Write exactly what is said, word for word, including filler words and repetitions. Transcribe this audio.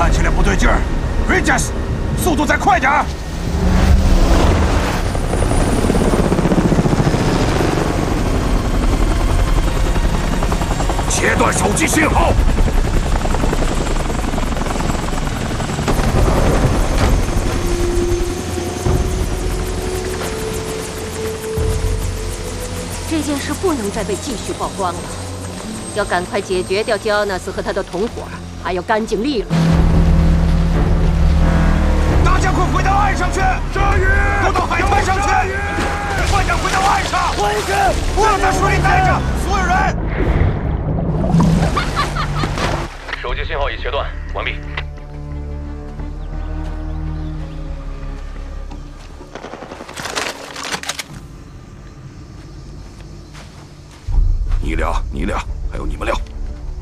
看起来不对劲儿 ，Regis， 速度再快点儿！切断手机信号。 这件事不能再被继续曝光了，要赶快解决掉焦纳斯和他的同伙，还要干净利落。 大家快回到岸上去！鲨鱼，都到海滩上去！快点回到岸上！回去！不要在水里待着，所有人！ 手机信号已切断，完毕。 你俩，你俩